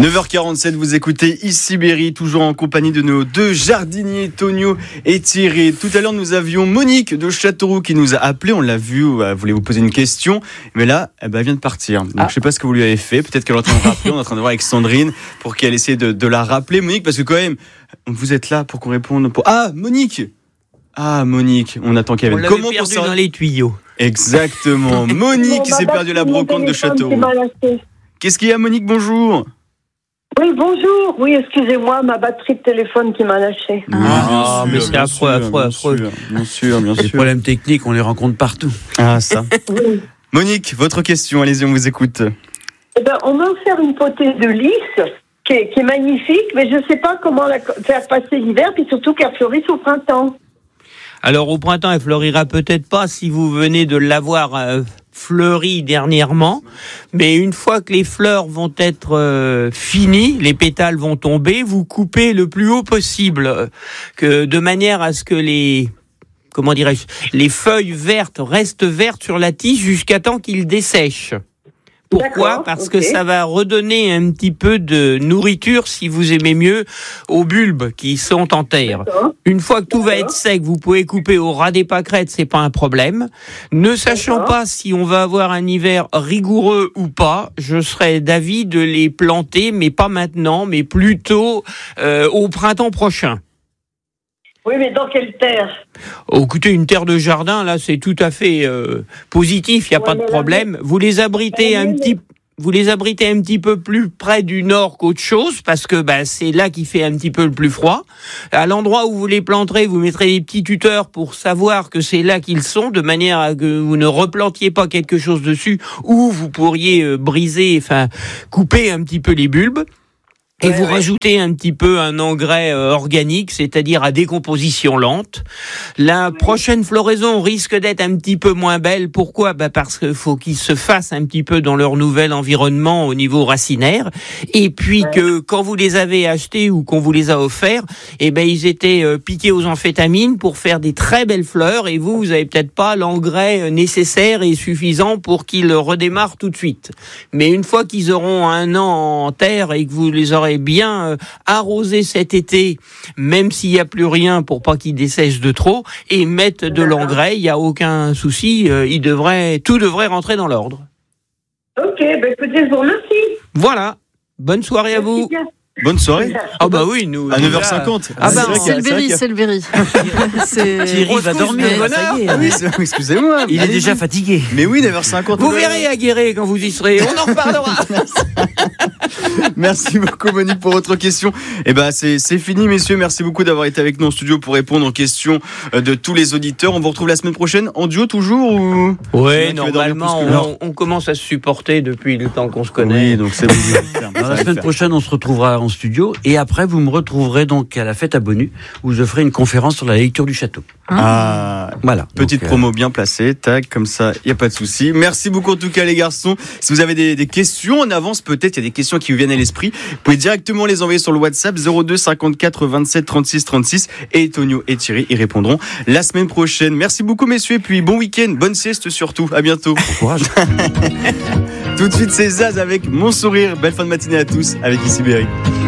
9h47, vous écoutez Ici Berry, toujours en compagnie de nos deux jardiniers, Tonio et Thierry. Tout à l'heure, nous avions Monique de Châteauroux qui nous a appelé. On l'a vu, elle voulait vous poser une question. Mais là, elle vient de partir. Donc, je ne sais pas ce que vous lui avez fait. Peut-être qu'elle est en train de rappeler. On est en train de voir avec Sandrine pour qu'elle essaie de la rappeler. Monique, parce que quand même, vous êtes là pour qu'on réponde. Ah, Monique, on attend qu'elle vienne. Comment perdu dans les tuyaux. Exactement. Monique qui s'est perdue la brocante de Châteauroux. Qu'est-ce qu'il y a, Monique? Bonjour. Oui, bonjour. Oui, excusez-moi, ma batterie de téléphone qui m'a lâché. Mais c'est affreux. Bien sûr. Les problèmes techniques, on les rencontre partout. Ah, ça. Oui. Monique, votre question, allez-y, on vous écoute. On m'a offert une potée de lys qui est magnifique, mais je ne sais pas comment la faire passer l'hiver, puis surtout qu'elle fleurisse au printemps. Alors au printemps, elle fleurira peut-être pas si vous venez de l'avoir fleurie dernièrement, mais une fois que les fleurs vont être finies, les pétales vont tomber, vous coupez le plus haut possible, de manière à ce que les feuilles vertes restent vertes sur la tige jusqu'à temps qu'ils dessèchent. Pourquoi ? Parce que ça va redonner un petit peu de nourriture, si vous aimez mieux, aux bulbes qui sont en terre. Une fois que tout va être sec, vous pouvez couper au ras des pâquerettes, c'est pas un problème. Ne sachant pas si on va avoir un hiver rigoureux ou pas, je serais d'avis de les planter, mais pas maintenant, mais plutôt au printemps prochain. Oui, mais dans quelle terre ? Écoutez, une terre de jardin, là, c'est tout à fait positif, il n'y a pas de problème. Vous les abritez un petit peu plus près du nord qu'autre chose, parce que c'est là qu'il fait un petit peu le plus froid. À l'endroit où vous les planterez, vous mettrez des petits tuteurs pour savoir que c'est là qu'ils sont, de manière à que vous ne replantiez pas quelque chose dessus, ou vous pourriez couper un petit peu les bulbes. Et vous rajoutez un petit peu un engrais organique, c'est-à-dire à décomposition lente. La prochaine floraison risque d'être un petit peu moins belle. Pourquoi ? Parce qu'il faut qu'ils se fassent un petit peu dans leur nouvel environnement au niveau racinaire. Et puis que quand vous les avez achetés ou qu'on vous les a offerts, ils étaient piqués aux amphétamines pour faire des très belles fleurs. Et vous avez peut-être pas l'engrais nécessaire et suffisant pour qu'ils redémarrent tout de suite. Mais une fois qu'ils auront 1 an en terre et que vous les aurez bien arroser cet été, même s'il n'y a plus rien pour pas qu'ils dessèchent de trop, et mettre de l'engrais, il n'y a aucun souci, tout devrait rentrer dans l'ordre. Ok, écoutez, je vous remercie. Voilà, bonne soirée à vous. Bonne soirée. Oui, nous. À 9h50. C'est le Berry. Thierry va dormir. Excusez-moi. Il est déjà fatigué. Mais oui, 9h50. Vous verrez à Guéret quand vous y serez. On en reparlera. Merci beaucoup, Monique, pour votre question. C'est fini, messieurs. Merci beaucoup d'avoir été avec nous en studio pour répondre aux questions de tous les auditeurs. On vous retrouve la semaine prochaine en duo toujours ou... Oui, normalement, on commence à se supporter depuis le temps qu'on se connaît. Oui, donc c'est bon. La semaine prochaine, on se retrouvera en studio et après vous me retrouverez donc à la fête à Bonnu où je ferai une conférence sur la lecture du château. Voilà. Petite promo bien placée, tac, comme ça, il n'y a pas de souci. Merci beaucoup en tout cas les garçons. Si vous avez des questions en avance, peut-être il y a des questions qui vous viennent à l'esprit, vous pouvez directement les envoyer sur le WhatsApp 02 54 27 36 36 et Tonio et Thierry y répondront la semaine prochaine. Merci beaucoup messieurs et puis bon week-end, bonne sieste surtout, à bientôt. Bon courage. Tout de suite c'est Zaz avec Mon Sourire, belle fin de matinée à tous avec Ici Berry.